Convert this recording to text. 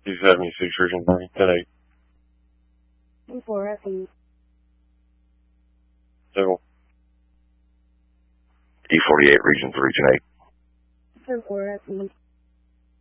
276 Region 3, 10-8. 4 FE. Civil. E48 Region 3, 10-8. 4 FE.